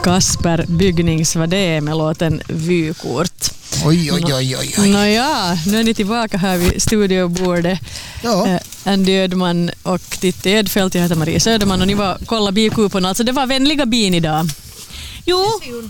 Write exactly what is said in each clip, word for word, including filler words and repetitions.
Kasper Bygnings vad det är med låten Vykort. Oj, oj, oj, oj, oj. Nåja, nu är ni tillbaka här vid studiobordet. Ja. Äh, Andy Ödman och Titti Edfeldt. Jag heter Maria Söderman och ni var kolla bikuporna. Alltså det var vänliga bin idag. Jo,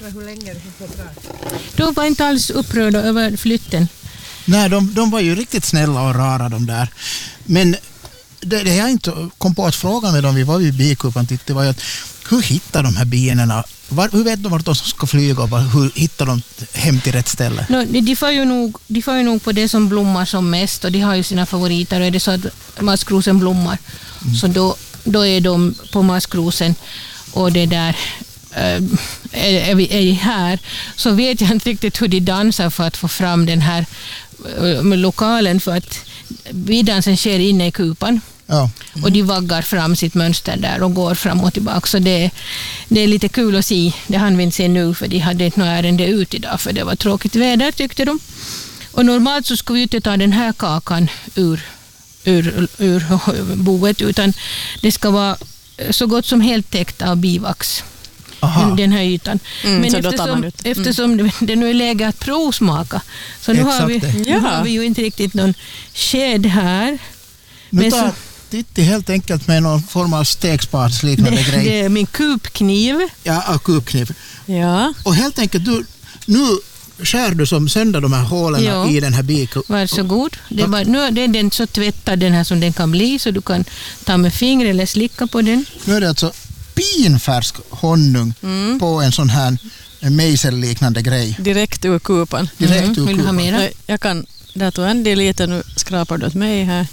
de var inte alls upprörda över flytten. Nej, de, de var ju riktigt snälla och rara de där. Men det, det jag inte kom på att fråga med dem, vi var vid bikupan, det var ju att hur hittar de här bierna? Var, hur vet de vart de ska flyga och var, hur hittar de hem till rätt ställe? No, de, får ju nog, de får ju nog på det som blommar som mest och de har ju sina favoriter och är det så att maskrosen blommar mm. så då, då är de på maskrosen och det där äh, är, är, vi, är här så vet jag inte riktigt hur de dansar för att få fram den här äh, lokalen för att bidansen sker inne i kupan. Ja. Mm. Och de vaggar fram sitt mönster där och går fram och tillbaka. Så det, det är lite kul att se. Det hann vi inte se nu för de hade inte något ärende ut idag för det var tråkigt väder tyckte de. Och normalt så ska vi inte ta den här kakan ur, ur, ur boet utan det ska vara så gott som helt täckt av bivax. Den, den här ytan. Mm, men så eftersom, mm. eftersom det, det nu är läge att provsmaka så nu har, vi, nu har vi ju inte riktigt någon sked här. Nu men tar så, Titti helt enkelt med någon form av stekspadsliknande det, grej. det är min kubkniv. Ja, kubkniv. Ja. Och helt enkelt, du, nu skär du som sönder de här hålen ja. i den här bikupan. Varsågod. Det är, bara, nu är den så tvättad den här som den kan bli så du kan ta med fingret eller slicka på den. Nu är det alltså pinfärsk honung mm. på en sån här mejselliknande grej. Direkt ur kupan. Direkt mm. ur Vill du ha mera? Jag kan, där tog Andy lite, nu skrapar du åt mig här.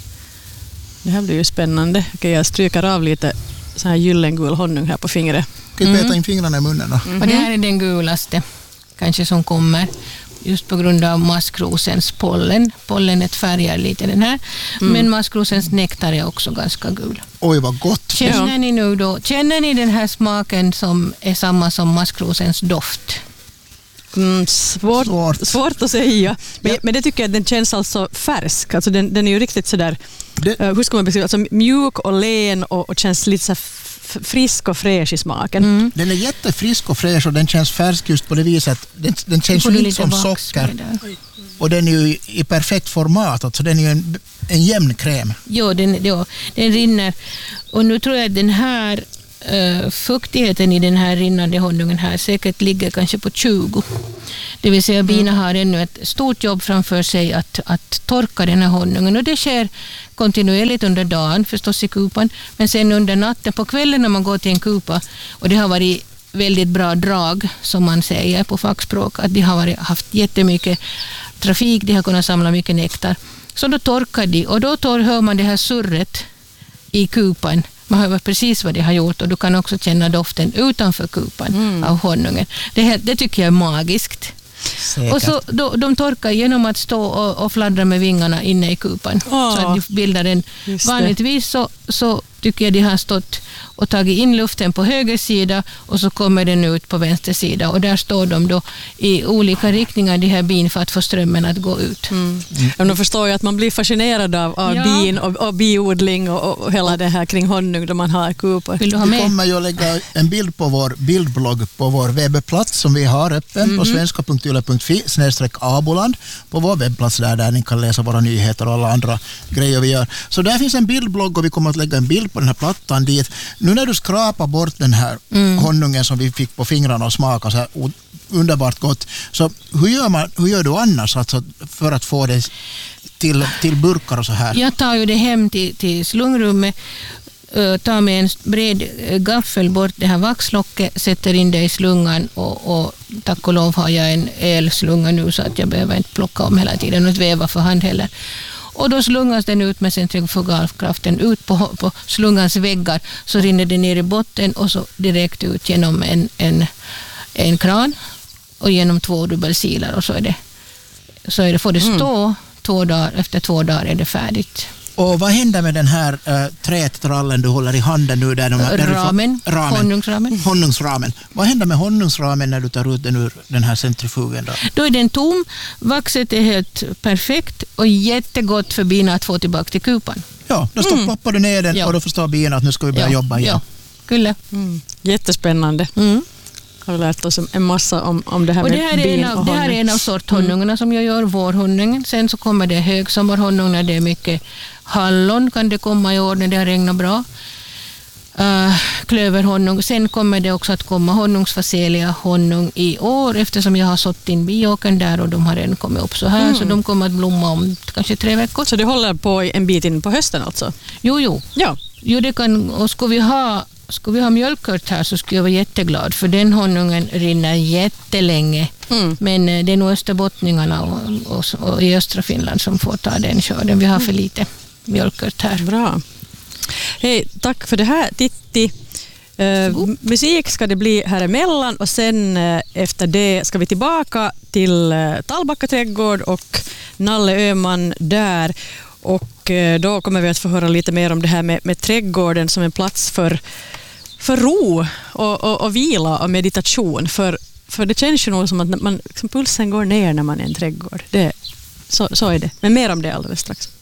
Det här blir ju spännande. Okej, jag stryker av lite så här gyllengul honung här på fingret. Kan du mm. peta in fingrarna i munnen då? Mm-hmm. Och det här är den gulaste kanske som kommer just på grund av maskrosens pollen. Pollenet färgar lite den här. Mm. Men maskrosens nektar är också ganska gul. Oj, vad gott. Känner ni nu då, känner ni den här smaken som är samma som maskrosens doft? Mm, svårt, svårt. svårt att säga. Men, ja. men det tycker jag att den känns alltså färsk. Alltså den, den är ju riktigt sådär, det, uh, hur ska man beskriva, alltså mjuk och len och, och känns lite så f- frisk och fräsch i smaken. Mm. Den är jättefrisk och fräsch och den känns färsk just på det viset. Den, den känns ju inte som socker. Och den är ju i perfekt format, alltså den är ju en, en jämn kräm. Jo, den, ja, den rinner. Och nu tror jag att den här Uh, fuktigheten i den här rinnande honungen här säkert ligger kanske på tjugo. Det vill säga bina har ännu ett stort jobb framför sig att, att torka den här honungen och det sker kontinuerligt under dagen förstås i kupan men sen under natten på kvällen när man går till en kupa och det har varit väldigt bra drag som man säger på fackspråk att de har varit, haft jättemycket trafik, de har kunnat samla mycket nektar så då torkar de och då tor, hör man det här surret i kupan. Man hör precis vad de har gjort och du kan också känna doften utanför kupan mm. av honungen. Det, här, det tycker jag är magiskt. Säkert. Och så då, de torkar genom att stå och, och fladdra med vingarna inne i kupan. Oh, så att de bildar en. Vanligtvis så, så tycker jag de har stått och tagit in luften på höger sida och så kommer den ut på vänster sida och där står de då i olika riktningar de här bin för att få strömmen att gå ut. Mm. Mm. De förstår ju att man blir fascinerad av, av ja. bin och, och biodling och, och hela det här kring honung då man har kupor. Vill du ha med? Vi kommer ju att lägga en bild på vår bildblogg på vår webbplats som vi har öppen mm. på svenska punkt yle punkt fi snedstreck aboland på vår webbplats där, där ni kan läsa våra nyheter och alla andra grejer vi gör. Så där finns en bildblogg och vi kommer att lägga en bild på den här plattan dit. Nu när du skrapar bort den här mm. honungen som vi fick på fingrarna och smaka så här underbart gott. Så hur gör, man, hur gör du annars alltså för att få det till, till burkar och så här? Jag tar ju det hem till, till slungrummet, uh, tar med en bred gaffel bort det här vaxlocket, sätter in det i slungan och, och tack och lov har jag en elslunga nu så att jag behöver inte plocka om hela tiden och inte väva för hand heller. Och då slungas den ut med centrifugalkraften ut på, på slungans väggar så rinner det ner i botten och så direkt ut genom en, en, en kran och genom två dubbelsilar och så är det, så är det, får det stå mm. två dagar, efter två dagar är det färdigt. Och vad händer med den här äh, trätrallen du håller i handen nu? Där de, där ramen, får, ramen, honungsramen. honungsramen. Vad händer med honungsramen när du tar ut den ur den här centrifugen då? Då är den tom, vaxet är helt perfekt och jättegott för bina att få tillbaka till kupan. Ja, då står, mm. ploppar du ner den ja. och då förstår bina att nu ska vi börja ja. jobba igen. Ja, kulle. Mm. Jättespännande. Mm. har vi lärt oss en massa om, om det här och med det här bin är en av, och det här honung. är en av sorthonungarna mm. som jag gör, vårhonungen. Sen så kommer det högsommarhonung när det är mycket hallon, kan det komma i år när det har regnat bra. Uh, klöverhonung. Sen kommer det också att komma honungsfacelia honung i år, eftersom jag har sått in biåkern där och de har redan kommit upp så här, mm. så de kommer att blomma om kanske tre veckor. Så det håller på en bit in på hösten alltså? Jo, jo. Ja. Jo, det kan, och ska vi ha Ska vi ha mjölkört här så skulle jag vara jätteglad, för den honungen rinner jättelänge. Mm. Men det är nog österbottningarna och, och, och i östra Finland som får ta den skörden. Vi har för lite mjölkört här. Bra. Hej, tack för det här, Titti. Uh, musik ska det bli här emellan och sen uh, efter det ska vi tillbaka till uh, Tallbacka trädgård och Nalle Öhman där. Och uh, då kommer vi att få höra lite mer om det här med, med trädgården som en plats för, för ro och, och, och vila och meditation. För, för det känns ju nog som att man, liksom, pulsen går ner när man är i en trädgård. Det, så, så är det. Men mer om det alldeles strax.